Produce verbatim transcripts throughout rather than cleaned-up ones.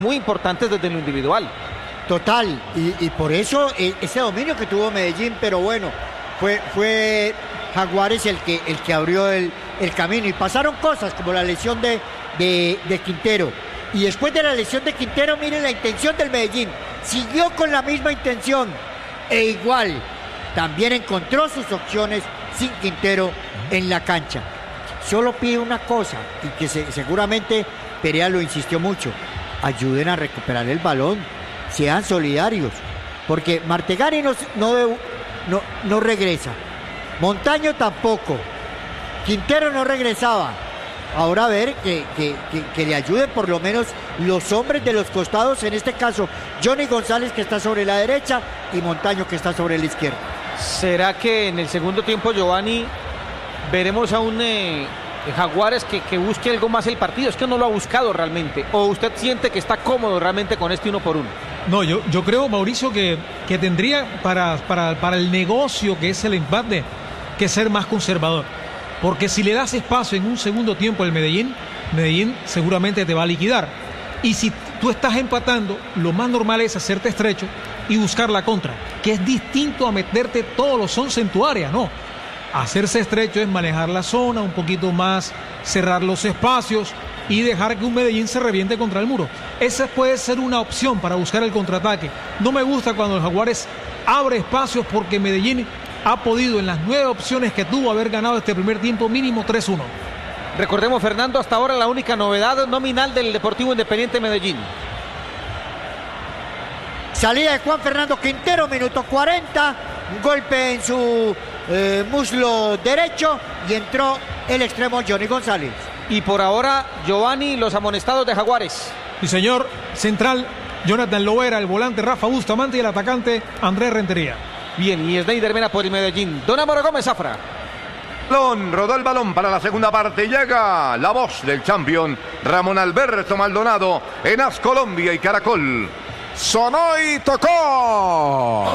muy importantes desde lo individual. Total, y, y por eso eh, ese dominio que tuvo Medellín, pero bueno, fue, fue Jaguares el que, el que abrió el, el camino, y pasaron cosas como la lesión de, de, de Quintero, y después de la lesión de Quintero, miren la intención del Medellín, siguió con la misma intención, e igual, también encontró sus opciones sin Quintero en la cancha. Solo pide una cosa, y que se, seguramente Perea lo insistió mucho: ayuden a recuperar el balón, sean solidarios, porque Martegani no, no, no, no regresa, Montaño tampoco, Quintero no regresaba. Ahora a ver que, que, que, que le ayuden por lo menos los hombres de los costados, en este caso Johnny González, que está sobre la derecha, y Montaño, que está sobre la izquierda. ¿Será que en el segundo tiempo, Giovanni, veremos a un eh, Jaguares que, que busque algo más el partido? Es que no lo ha buscado realmente. ¿O usted siente que está cómodo realmente con este uno por uno? No, yo, yo creo, Mauricio, que, que tendría para, para, para el negocio que es el empate que ser más conservador. Porque si le das espacio en un segundo tiempo al Medellín, Medellín seguramente te va a liquidar. Y si tú estás empatando, lo más normal es hacerte estrecho y buscar la contra, que es distinto a meterte todos los once en tu área, no. Hacerse estrecho es manejar la zona, un poquito más, cerrar los espacios y dejar que un Medellín se reviente contra el muro. Esa puede ser una opción para buscar el contraataque. No me gusta cuando el Jaguares abre espacios, porque Medellín ha podido, en las nueve opciones que tuvo, haber ganado este primer tiempo mínimo tres uno. Recordemos, Fernando, hasta ahora la única novedad nominal del Deportivo Independiente Medellín. Salida de Juan Fernando Quintero, minuto cuarenta, un golpe en su eh, muslo derecho, y entró el extremo Johnny González. Y por ahora, Giovanni, los amonestados de Jaguares. Sí, señor. Central, Jonathan Lovera, el volante Rafa Bustamante y el atacante Andrés Rentería. Bien, y Snyder Mena por el Medellín. Don Amaro Gómez Zafra. Balón, rodó el balón para la segunda parte. Llega la voz del campeón Ramón Alberto Maldonado en As Colombia y Caracol. Sonó y tocó.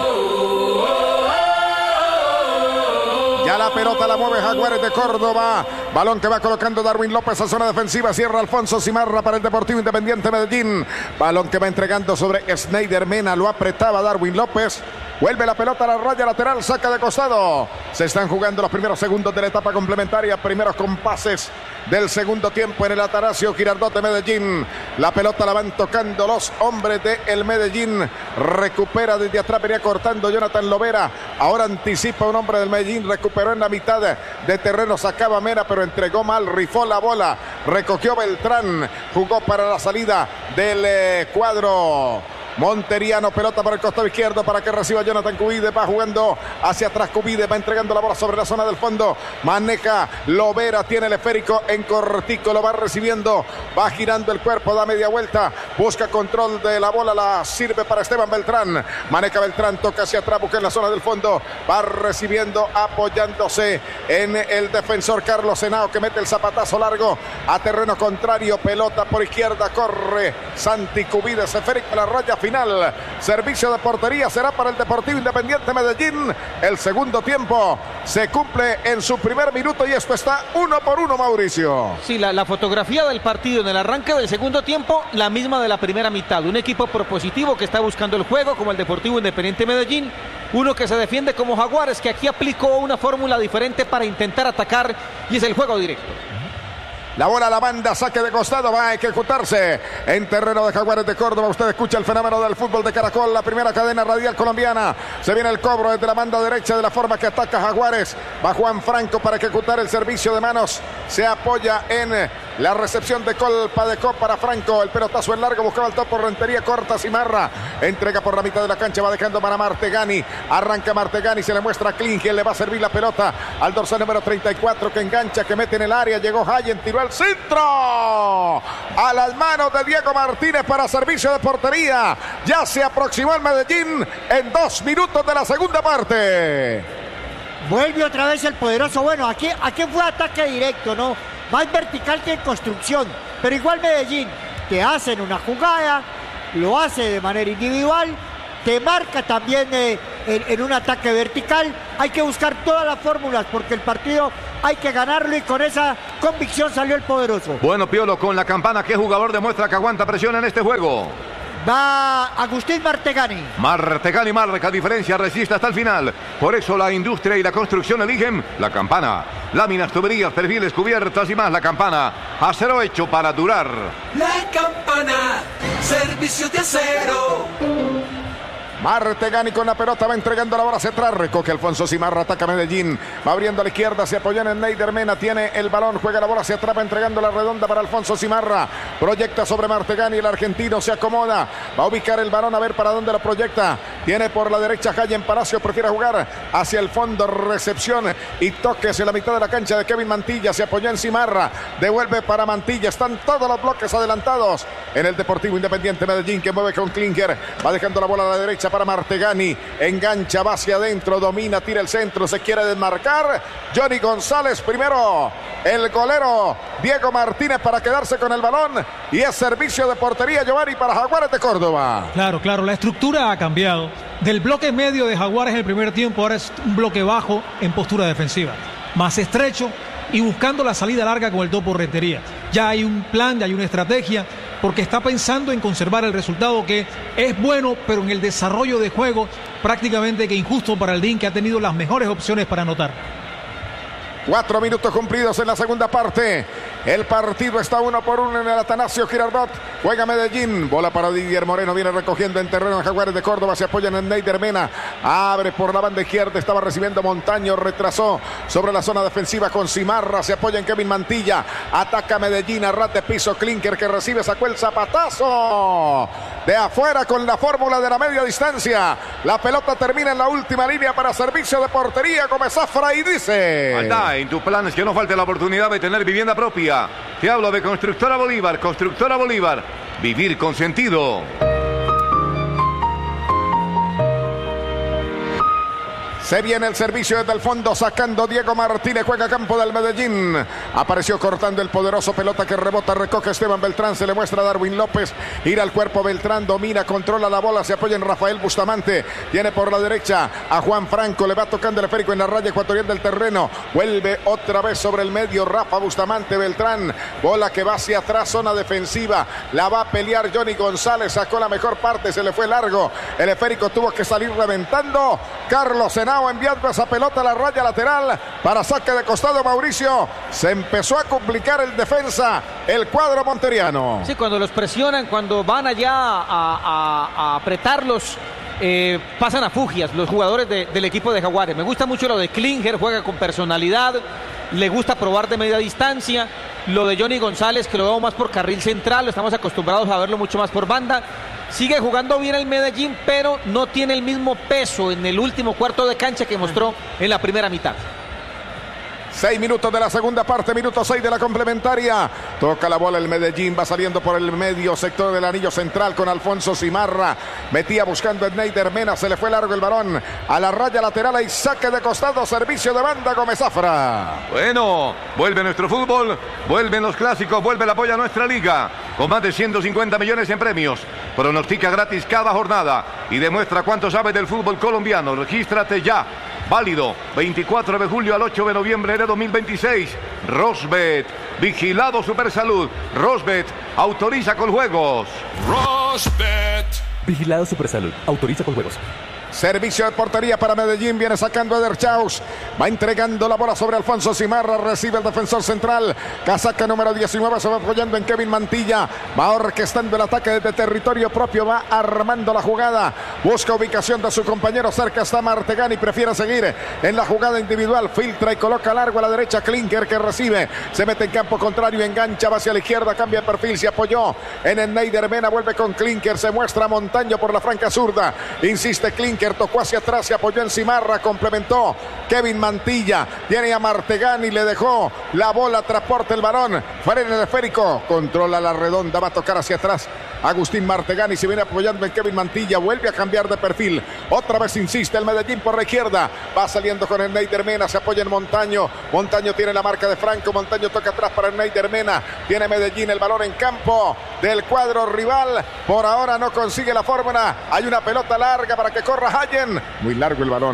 Ya la pelota la mueve Jaguares de Córdoba. Balón que va colocando Darwin López a zona defensiva. Cierra Alfonso Cimarra para el Deportivo Independiente Medellín. Balón que va entregando sobre Snyder Mena. Lo apretaba Darwin López. Vuelve la pelota a la raya lateral. Saca de costado. Se están jugando los primeros segundos de la etapa complementaria. Primeros compases del segundo tiempo en el Atanasio Girardot de Medellín. La pelota la van tocando los hombres de el Medellín. Recupera desde atrás. Venía cortando Jonathan Lovera. Ahora anticipa un hombre del Medellín. Recuperó en la mitad de terreno. Sacaba Mena, pero entregó mal. Rifó la bola. Recogió Beltrán. Jugó para la salida del eh, cuadro monteriano. Pelota para el costado izquierdo para que reciba Jonathan Cubide. Va jugando hacia atrás Cubide. Va entregando la bola sobre la zona del fondo. Maneja Lovera. Tiene el esférico en cortico. Lo va recibiendo. Va girando el cuerpo. Da media vuelta. Busca control de la bola. La sirve para Esteban Beltrán. Maneja Beltrán. Toca hacia atrás. Busca en la zona del fondo. Va recibiendo. Apoyándose en el defensor Carlos Henao, que mete el zapatazo largo a terreno contrario. Pelota por izquierda. Corre Santi Cubide. Se esférico a la raya final. Final, servicio de portería será para el Deportivo Independiente Medellín. El segundo tiempo se cumple en su primer minuto y esto está uno por uno, Mauricio. Sí, la, la fotografía del partido en el arranque del segundo tiempo, la misma de la primera mitad. Un equipo propositivo que está buscando el juego, como el Deportivo Independiente Medellín. Uno que se defiende como Jaguares, que aquí aplicó una fórmula diferente para intentar atacar, y es el juego directo. La bola a la banda, saque de costado, va a ejecutarse en terreno de Jaguares de Córdoba. Usted escucha el fenómeno del fútbol de Caracol, la primera cadena radial colombiana. Se viene el cobro desde la banda derecha de la forma que ataca Jaguares. Va Juan Franco para ejecutar el servicio de manos. Se apoya en la recepción de Colpa de Cop para Franco. El pelotazo en largo, buscaba el topo Rentería, corta Cimarra. Entrega por la mitad de la cancha, va dejando para Martegani. Arranca Martegani, se le muestra a Klingel, le va a servir la pelota al dorsal número treinta y cuatro que engancha, que mete en el área. Llegó Hayen, tiró al centro a las manos de Diego Martínez para servicio de portería. Ya se aproximó el Medellín en dos minutos de la segunda parte. Vuelve otra vez el poderoso. Bueno, aquí, aquí fue ataque directo, ¿no? Más vertical que en construcción. Pero igual Medellín te hacen una jugada, lo hace de manera individual, te marca también eh, en, en un ataque vertical. Hay que buscar todas las fórmulas porque el partido hay que ganarlo, y con esa convicción salió el poderoso. Bueno, Piolo, con la campana, ¿qué jugador demuestra que aguanta presión en este juego? Va Agustín Martegani. Martegani marca diferencia, resiste hasta el final. Por eso la industria y la construcción eligen la campana. Láminas, tuberías, perfiles, cubiertas y más. La campana, acero hecho para durar. La campana, servicio de acero. Martegani con la pelota, va entregando la bola hacia atrás, recoge Alfonso Simarra, ataca Medellín, va abriendo a la izquierda, se apoya en Neider Mena, tiene el balón, juega la bola hacia atrás, va entregando la redonda para Alfonso Simarra, proyecta sobre Martegani, el argentino se acomoda, va a ubicar el balón a ver para dónde lo proyecta, tiene por la derecha Jayen Palacio, prefiere jugar hacia el fondo, recepción y toque hacia la mitad de la cancha de Kevin Mantilla, se apoyó en Simarra, devuelve para Mantilla, están todos los bloques adelantados en el Deportivo Independiente Medellín, que mueve con Klinger, va dejando la bola a la derecha para Martegani, engancha, va hacia adentro, domina, tira el centro, se quiere desmarcar, Johnny González primero, el golero Diego Martínez para quedarse con el balón y es servicio de portería, Giovanni, para Jaguares de Córdoba. Claro, claro, la estructura ha cambiado, del bloque medio de Jaguares en el primer tiempo, ahora es un bloque bajo en postura defensiva, más estrecho y buscando la salida larga con el topo Rentería. Ya hay un plan, ya hay una estrategia, porque está pensando en conservar el resultado, que es bueno, pero en el desarrollo de juego prácticamente que injusto para el D I N, que ha tenido las mejores opciones para anotar. Cuatro minutos cumplidos en la segunda parte. El partido está uno por uno en el Atanasio Girardot. Juega Medellín. Bola para Didier Moreno. Viene recogiendo en terreno de Jaguares de Córdoba. Se apoyan en Neider Mena. Abre por la banda izquierda. Estaba recibiendo Montaño. Retrasó sobre la zona defensiva con Simarra. Se apoya en Kevin Mantilla. Ataca Medellín. Arrate piso. Klinker que recibe. Sacó el zapatazo de afuera con la fórmula de la media distancia. La pelota termina en la última línea para servicio de portería. Gómez Zafra y dice: Anda, en tus planes que no falte la oportunidad de tener vivienda propia. Te hablo de Constructora Bolívar. Constructora Bolívar. Vivir con sentido. Se viene el servicio desde el fondo, sacando Diego Martínez, juega campo del Medellín. Apareció cortando el poderoso, pelota que rebota, recoge Esteban Beltrán, se le muestra a Darwin López. Ir al cuerpo Beltrán, domina, controla la bola, se apoya en Rafael Bustamante. Tiene por la derecha a Juan Franco, le va tocando el esférico en la raya ecuatorial del terreno. Vuelve otra vez sobre el medio, Rafa Bustamante, Beltrán. Bola que va hacia atrás, zona defensiva. La va a pelear Johnny González, sacó la mejor parte, se le fue largo. El esférico tuvo que salir reventando. Carlos Henao enviando esa pelota a la raya lateral para saque de costado. Mauricio, se empezó a complicar el defensa, el cuadro monteriano. Sí, cuando los presionan, cuando van allá a, a, a apretarlos, eh, pasan a fugias los jugadores de, del equipo de Jaguares. Me gusta mucho lo de Klinger, juega con personalidad, le gusta probar de media distancia. Lo de Johnny González, que lo veo más por carril central, lo estamos acostumbrados a verlo mucho más por banda. Sigue jugando bien el Medellín, pero no tiene el mismo peso en el último cuarto de cancha que mostró en la primera mitad. Seis minutos de la segunda parte, minuto seis de la complementaria. Toca la bola el Medellín, va saliendo por el medio sector del anillo central con Alfonso Simarra. Metía buscando en Neider Mena, se le fue largo el balón a la raya lateral y saque de costado, servicio de banda Gómez Zafra. Bueno, vuelve nuestro fútbol, vuelven los clásicos, vuelve el apoyo a nuestra liga. Con más de ciento cincuenta millones en premios. Pronostica gratis cada jornada y demuestra cuánto sabe del fútbol colombiano. Regístrate ya. Válido veinticuatro de julio al ocho de noviembre de dos mil veintiséis. Rosbet, vigilado Supersalud. Rosbet, autoriza con juegos. Rosbet, vigilado Supersalud, autoriza con juegos. Servicio de portería para Medellín, viene sacando a Eder Chaus, va entregando la bola sobre Alfonso Simarra, recibe el defensor central, casaca número diecinueve, se va apoyando en Kevin Mantilla, va orquestando el ataque desde territorio propio, va armando la jugada, busca ubicación de su compañero, cerca está Martegani, prefiere seguir en la jugada individual, filtra y coloca largo a la derecha, Klinger que recibe, se mete en campo contrario, engancha, va hacia la izquierda, cambia de perfil, se apoyó en el Neider Mena, vuelve con Klinger, se muestra Montaño por la franca zurda, insiste Klinger, tocó hacia atrás, se apoyó en Simarra, complementó Kevin Mantilla, tiene a Martegani, le dejó la bola, transporta el balón, frena el esférico, controla la redonda, va a tocar hacia atrás Agustín Martegani, se viene apoyando en Kevin Mantilla, vuelve a cambiar de perfil, otra vez insiste el Medellín por la izquierda, va saliendo con el Neider Mena, se apoya en Montaño, Montaño tiene la marca de Franco, Montaño toca atrás para el Neider Mena, tiene Medellín el balón en campo del cuadro rival, por ahora no consigue la fórmula, hay una pelota larga para que corra Hayen, muy largo el balón,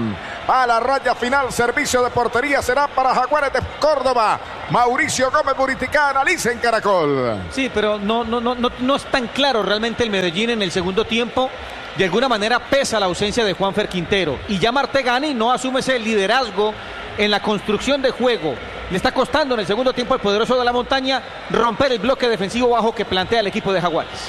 a la raya final. Servicio de portería será para Jaguares de Córdoba. Mauricio Gómez Buriticá analiza en Caracol. Sí, pero no, no, no, no, no es tan claro realmente el Medellín en el segundo tiempo. De alguna manera pesa la ausencia de Juanfer Quintero. Y ya Martegani no asume ese liderazgo en la construcción de juego. Le está costando en el segundo tiempo al poderoso de la montaña romper el bloque defensivo bajo que plantea el equipo de Jaguares.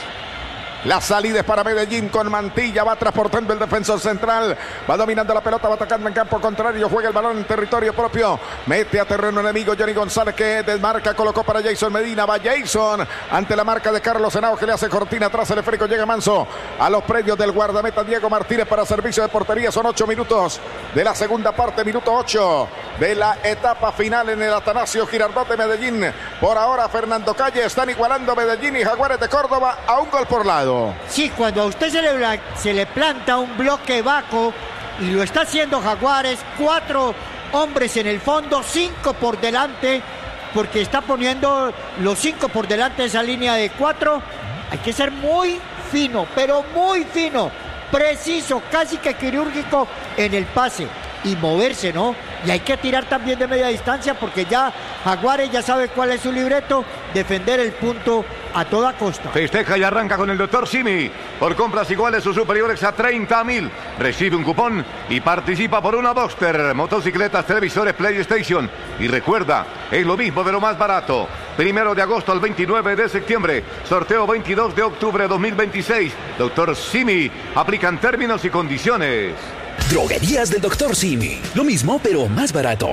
La salida es para Medellín con Mantilla, va transportando el defensor central, va dominando la pelota, va atacando en campo contrario, juega el balón en territorio propio, mete a terreno enemigo Johnny González que desmarca, colocó para Jason Medina, va Jason ante la marca de Carlos Henao que le hace cortina atrás, el esférico llega Manso a los predios del guardameta Diego Martínez para servicio de portería. Son ocho minutos de la segunda parte, minuto ocho de la etapa final en el Atanasio Girardot de Medellín. Por ahora Fernando Calle, están igualando Medellín y Jaguares de Córdoba a un gol por lado. Sí, cuando a usted se le, se le planta un bloque bajo y lo está haciendo Jaguares, cuatro hombres en el fondo, cinco por delante, porque está poniendo los cinco por delante de esa línea de cuatro. Hay que ser muy fino, pero muy fino, preciso, casi que quirúrgico en el pase y moverse, ¿no? Y hay que tirar también de media distancia porque ya Jaguares ya sabe cuál es su libreto, defender el punto a toda costa. Festeja y arranca con el doctor Simi. Por compras iguales o superiores a treinta mil. Recibe un cupón y participa por una Boxster, motocicletas, televisores, PlayStation. Y recuerda, es lo mismo de lo más barato. Primero de agosto al veintinueve de septiembre. Sorteo veintidós de octubre de dos mil veintiséis. doctor Simi. Aplican términos y condiciones. Droguerías del doctor Simi. Lo mismo, pero más barato.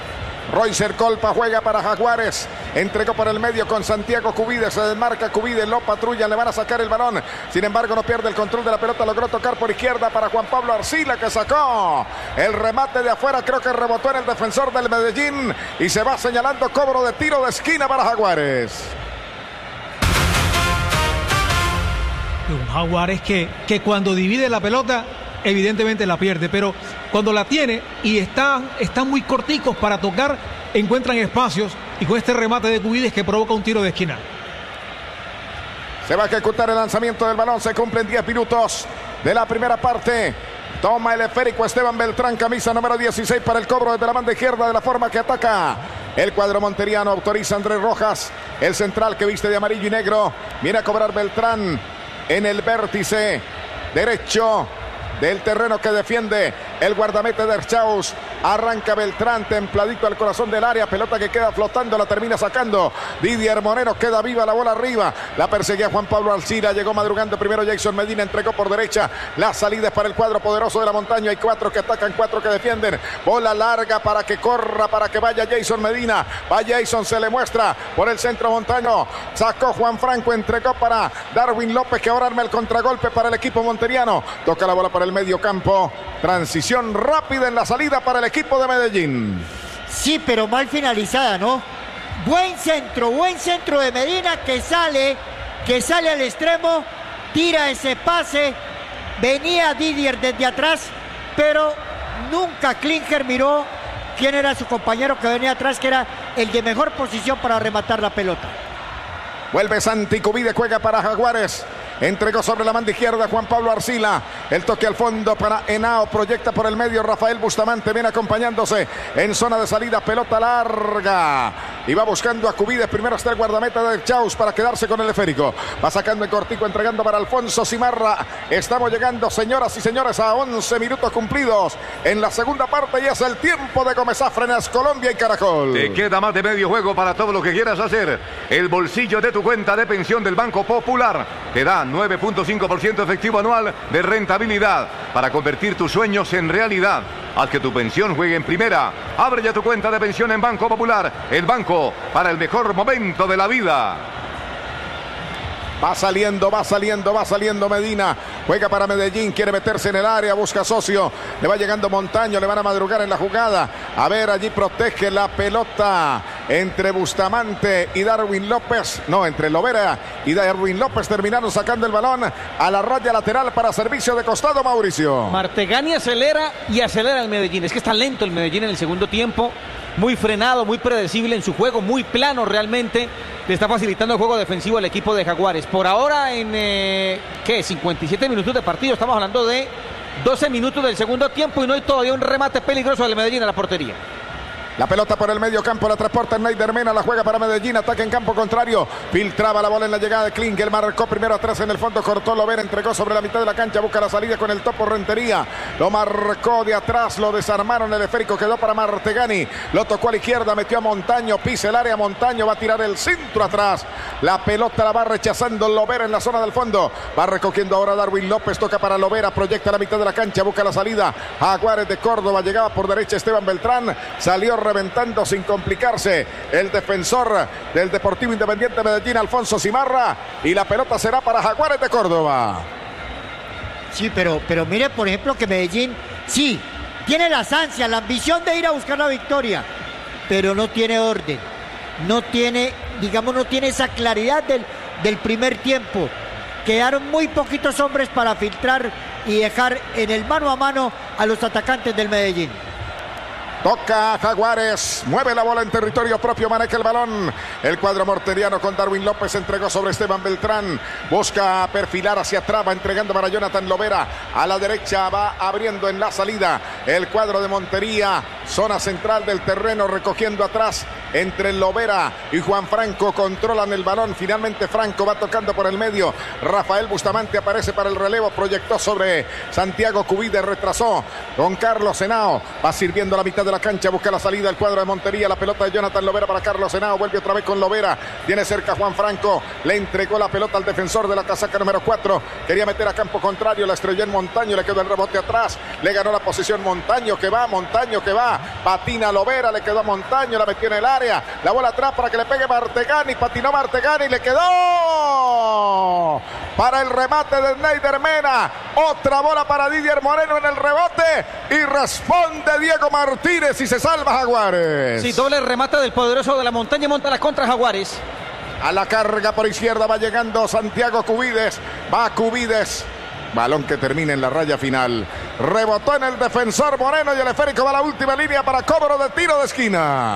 Roycer Colpa juega para Jaguares. Entregó por el medio con Santiago Cubide. Se desmarca Cubide, lo patrulla, le van a sacar el balón. Sin embargo, no pierde el control de la pelota. Logró tocar por izquierda para Juan Pablo Arcila, que sacó el remate de afuera. Creo que rebotó en el defensor del Medellín. Y se va señalando cobro de tiro de esquina para Jaguares. Un Jaguares que, que cuando divide la pelota evidentemente la pierde, pero cuando la tiene y está, están muy corticos para tocar, encuentran espacios, y con este remate de Cubides que provoca un tiro de esquina. Se va a ejecutar el lanzamiento del balón, se cumplen diez minutos de la primera parte. Toma el esférico Esteban Beltrán, camisa número dieciséis para el cobro desde la banda izquierda, de la forma que ataca el cuadro monteriano. Autoriza Andrés Rojas, el central que viste de amarillo y negro. Viene a cobrar Beltrán en el vértice derecho del terreno que defiende el guardameta de Erchaus. Arranca Beltrán, templadito al corazón del área, pelota que queda flotando, la termina sacando Didier Moreno, queda viva la bola arriba, la perseguía Juan Pablo Alcira, llegó madrugando primero Jason Medina, entregó por derecha, la salida es para el cuadro poderoso de la montaña, hay cuatro que atacan, cuatro que defienden, bola larga para que corra, para que vaya Jason Medina, va Jason, se le muestra por el centro montaño, sacó Juan Franco, entregó para Darwin López, que ahora arma el contragolpe para el equipo monteriano, toca la bola para el medio campo, transición rápida en la salida para el equipo de Medellín. Sí, pero mal finalizada, ¿no? Buen centro, buen centro de Medina que sale, que sale al extremo, tira ese pase, venía Didier desde atrás, pero nunca Klinger miró quién era su compañero que venía atrás, que era el de mejor posición para rematar la pelota. Vuelve Santi Cubide, juega para Jaguares. Entregó sobre la mano izquierda Juan Pablo Arcila. El toque al fondo para Henao. Proyecta por el medio Rafael Bustamante. Viene acompañándose en zona de salida. Pelota larga. Y va buscando a Cubides. Primero está el guardameta de Chaus para quedarse con el esférico. Va sacando el cortico, entregando para Alfonso Cimarra. Estamos llegando, señoras y señores, a once minutos cumplidos en la segunda parte. Y es el tiempo de Gómez Afrenas, Colombia y Caracol. Te queda más de medio juego para todo lo que quieras hacer. El bolsillo de tu cuenta de pensión del Banco Popular te da nueve punto cinco por ciento efectivo anual de rentabilidad para convertir tus sueños en realidad. Haz que tu pensión juegue en primera. Abre ya tu cuenta de pensión en Banco Popular, el banco para el mejor momento de la vida. Va saliendo, va saliendo, va saliendo Medina. Juega para Medellín, quiere meterse en el área, busca socio. Le va llegando Montaño, le van a madrugar en la jugada. A ver, allí protege la pelota entre Bustamante y Darwin López. No, entre Lovera y Darwin López terminaron sacando el balón a la raya lateral para servicio de costado, Mauricio. Martegani acelera y acelera el Medellín. Es que está lento el Medellín en el segundo tiempo. Muy frenado, muy predecible en su juego, muy plano realmente. Le está facilitando el juego defensivo al equipo de Jaguares. Por ahora en, eh, ¿qué? cincuenta y siete minutos de partido. Estamos hablando de doce minutos del segundo tiempo y no hay todavía un remate peligroso del Medellín a la portería. La pelota por el medio campo, la transporta Neider Mena, la juega para Medellín, ataque en campo contrario, filtraba la bola en la llegada de Klinger, marcó primero atrás en el fondo, cortó Lovera, entregó sobre la mitad de la cancha, busca la salida con el topo Rentería, lo marcó de atrás, lo desarmaron, el esférico quedó para Martegani, lo tocó a la izquierda, metió a Montaño, pisa el área, Montaño va a tirar el centro atrás, la pelota la va rechazando Lovera en la zona del fondo, va recogiendo ahora Darwin López, toca para Lovera, proyecta la mitad de la cancha, busca la salida, Jaguares de Córdoba, llegaba por derecha Esteban Beltrán, salió reventando sin complicarse el defensor del Deportivo Independiente Medellín, Alfonso Cimarra, y la pelota será para Jaguares de Córdoba. Sí, pero, pero mire, por ejemplo, que Medellín, sí, tiene las ansias, la ambición de ir a buscar la victoria, pero no tiene orden, no tiene, digamos, no tiene esa claridad del, del primer tiempo. Quedaron muy poquitos hombres para filtrar y dejar en el mano a mano a los atacantes del Medellín. Toca Jaguares, mueve la bola en territorio propio, maneja el balón. El cuadro morteriano con Darwin López entregó sobre Esteban Beltrán. Busca perfilar hacia atrás, va entregando para Jonathan Lovera. A la derecha va abriendo en la salida el cuadro de Montería. Zona central del terreno, recogiendo atrás entre Lovera y Juan Franco. Controlan el balón. Finalmente Franco va tocando por el medio. Rafael Bustamante aparece para el relevo. Proyectó sobre Santiago Cubide, retrasó con Carlos Henao. Va sirviendo la mitad de la cancha, busca la salida el cuadro de Montería, la pelota de Jonathan Lovera para Carlos Henao, vuelve otra vez con Lovera, tiene cerca Juan Franco, le entregó la pelota al defensor de la casaca número cuatro, quería meter a campo contrario, la estrelló en Montaño, le quedó el rebote atrás, le ganó la posición Montaño que va, Montaño que va, patina Lovera, le quedó a Montaño, la metió en el área, la bola atrás para que le pegue Martegani, patinó Martegani, le quedó para el remate de Neider Mena, otra bola para Didier Moreno en el rebote y responde Diego Martínez y se salva Jaguares. Sí, doble remate del poderoso de la Montaña, monta la contra Jaguares. A la carga por izquierda va llegando Santiago Cubides, va Cubides, balón que termina en la raya final, rebotó en el defensor Moreno y el esférico va a la última línea para cobro de tiro de esquina.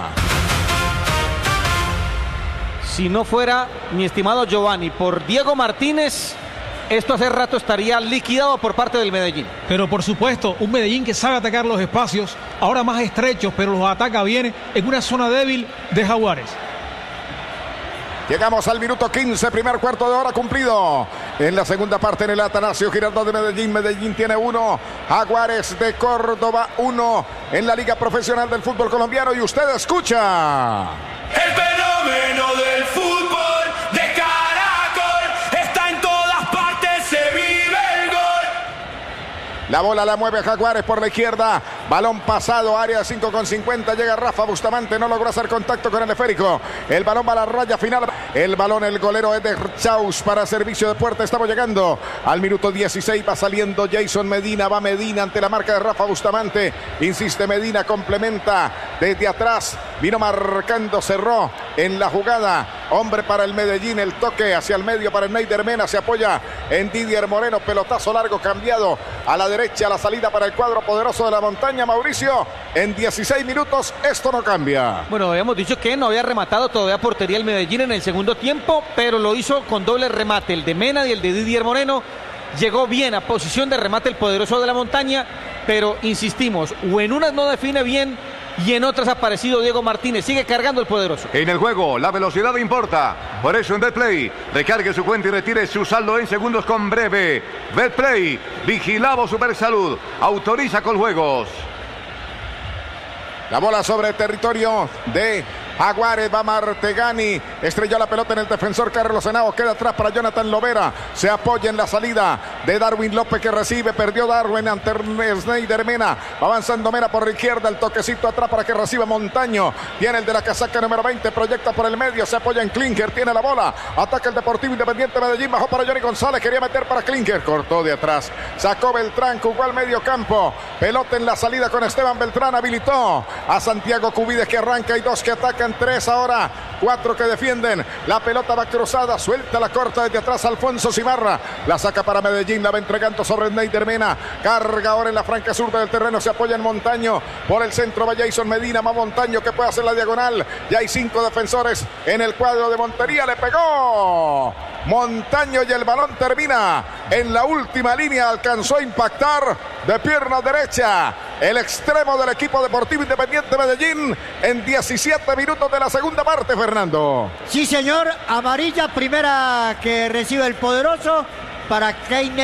Si no fuera, mi estimado Giovanni, por Diego Martínez, esto hace rato estaría liquidado por parte del Medellín. Pero por supuesto, un Medellín que sabe atacar los espacios, ahora más estrechos, pero los ataca bien en una zona débil de Jaguares. Llegamos al minuto quince, primer cuarto de hora cumplido. En la segunda parte en el Atanasio Girardot de Medellín. Medellín tiene uno, Jaguares de Córdoba uno en la Liga Profesional del Fútbol Colombiano. Y usted escucha. El fenómeno del fútbol de Caracol está en todas partes, se vive el gol. La bola la mueve Jaguares por la izquierda. Balón pasado, área cinco con cincuenta. Llega Rafa Bustamante, no logró hacer contacto con el esférico. El balón va a la raya final. El balón, el golero Eder Chaus para servicio de puerta. Estamos llegando al minuto dieciséis. Va saliendo Jason Medina. Va Medina ante la marca de Rafa Bustamante. Insiste Medina, complementa desde atrás. Vino marcando, cerró en la jugada. Hombre para el Medellín, el toque hacia el medio para el Neider Mena. Se apoya en Didier Moreno. Pelotazo largo cambiado a la derecha. La salida para el cuadro poderoso de la Montaña. Mauricio, en dieciséis minutos esto no cambia. Bueno, habíamos dicho que no había rematado todavía portería el Medellín en el segundo tiempo, pero lo hizo con doble remate, el de Mena y el de Didier Moreno. Llegó bien a posición de remate el poderoso de la Montaña, pero insistimos, o en unas no define bien y en otras ha aparecido Diego Martínez. Sigue cargando el poderoso. En el juego, la velocidad importa. Por eso en Betplay, recargue su cuenta y retire su saldo en segundos con Breve. Betplay, vigilado Supersalud. Autoriza con juegos. La bola sobre el territorio de Jaguares, va Martegani, estrelló la pelota en el defensor Carlos Henao, queda atrás para Jonathan Lovera, se apoya en la salida de Darwin López que recibe, perdió Darwin ante Neider Mena, avanzando Mena por la izquierda, el toquecito atrás para que reciba Montaño, viene el de la casaca número veinte, proyecta por el medio, se apoya en Klinger, tiene la bola, ataca el Deportivo Independiente Medellín, bajó para Johnny González, quería meter para Klinger, cortó de atrás, sacó Beltrán, jugó al medio campo, pelota en la salida con Esteban Beltrán, habilitó a Santiago Cubides que arranca y dos que atacan, tres ahora, cuatro que defienden, la pelota va cruzada, suelta la corta desde atrás Alfonso Cimarra, la saca para Medellín, la va entregando sobre Neider Mena, carga ahora en la franca sur del terreno, se apoya en Montaño, por el centro va Jason Medina, más Montaño que puede hacer la diagonal, ya hay cinco defensores en el cuadro de Montería, le pegó Montaño y el balón termina en la última línea. Alcanzó a impactar de pierna derecha el extremo del equipo Deportivo Independiente Medellín en diecisiete minutos de la segunda parte, Fernando. Sí, señor. Amarilla, primera que recibe el poderoso para Keiner.